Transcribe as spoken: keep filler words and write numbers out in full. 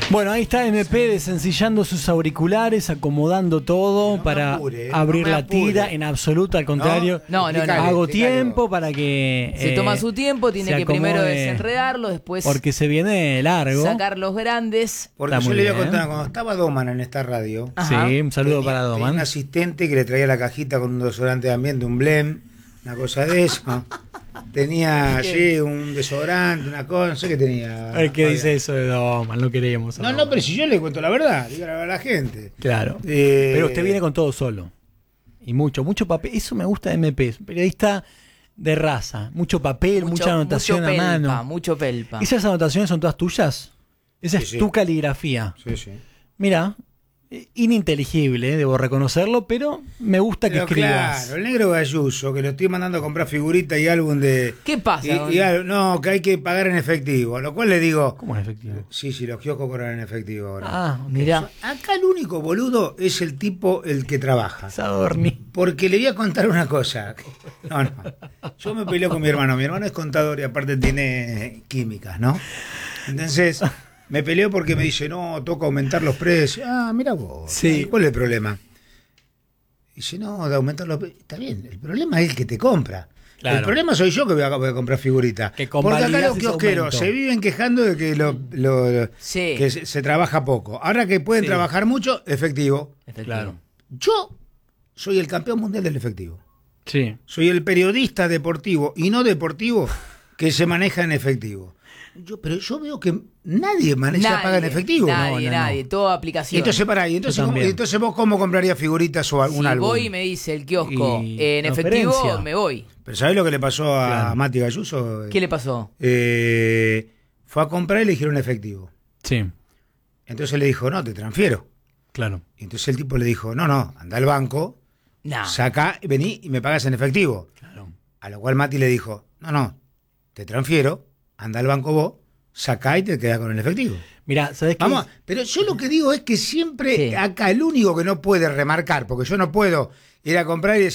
Bueno, ahí está M P desencillando sus auriculares, acomodando todo no para apure, eh, abrir no la apure. tira. En absoluto, al contrario. No, no, no. Hago Explícale, tiempo explícale. para que. Se eh, toma su tiempo, tiene se que primero acomode, desenredarlo, después porque se viene largo. sacar los grandes. Porque Está yo muy le voy a bien. contar, cuando estaba Doman en esta radio, Ajá. Sí, un saludo tenía- para tenía Doman. un asistente que le traía la cajita con un desodorante de ambiente, un blem, una cosa de eso. Tenía allí un desodorante, una cosa, no sé qué tenía. Ay, ¿qué Fabián. dice eso de Doman? No queremos. a No, Doman. no, pero si yo le cuento la verdad, dígale a la gente. Claro. Eh, Pero usted viene con todo solo. Y mucho, mucho papel. Eso me gusta de M P. Periodista de raza. Mucho papel, Mucho- mucha anotación mucho a pelpa, mano. Mucho pelpa. ¿Esas anotaciones son todas tuyas? Esa Sí, es sí. tu caligrafía. Sí, sí. Mira, eh, ininteligible, debo reconocerlo, pero me gusta que Pero escribas. claro, el negro Galluso, que lo estoy mandando a comprar figuritas y álbum de... ¿Qué pasa? Y, y al- no, que hay que pagar en efectivo, a lo cual le digo... ¿Cómo es efectivo? Sí, sí, los kioscos cobran en efectivo ahora. Ah, Mirá. Acá el único boludo es el tipo el que trabaja. Sadorni. Porque le voy a contar una cosa. No, no. Yo me peleo con mi hermano. Mi hermano es contador y aparte tiene químicas, ¿no? Entonces, me peleo porque me dice, no, toca aumentar los precios. Ah, mira vos. Sí. ¿Cuál es el problema? Dice, no, de aumentar los precios. Está bien, el problema es el que te compra. Claro. El problema soy yo que voy a, voy a comprar figuritas. Que Porque acá convalidás los ese kiosqueros aumento. se viven quejando de que, lo, lo- lo- Sí. que se, se trabaja poco. Ahora que pueden Sí. trabajar mucho, efectivo. Efectivo. Claro. Yo soy el campeón mundial del efectivo. Sí. Soy el periodista deportivo y no deportivo que se maneja en efectivo. Yo, pero yo veo que nadie maneja Nadie, paga en efectivo. Nadie, No, no, nadie. no. Toda Y aplicación. entonces, pará, y entonces, Yo ¿cómo- también. y entonces vos cómo comprarías figuritas o algún si álbum? voy y me dice el kiosco Y en efectivo, transferencia. me voy. Pero ¿sabés lo que le pasó a Claro. Mati Galluso? ¿Qué le pasó? Eh, fue a comprar y le dijeron efectivo. Sí, Entonces le dijo, no, te transfiero. claro. Y entonces el tipo le dijo, no, no, anda al banco, Nah. saca, vení y me pagas en efectivo. Claro. A lo cual Mati le dijo, no, no, te transfiero, anda al banco vos, sacá y te quedás con el efectivo. Mira, ¿sabes qué? Vamos, pero yo lo que digo es que siempre Sí. acá el único que no puede remarcar, porque yo no puedo ir a comprar y decir,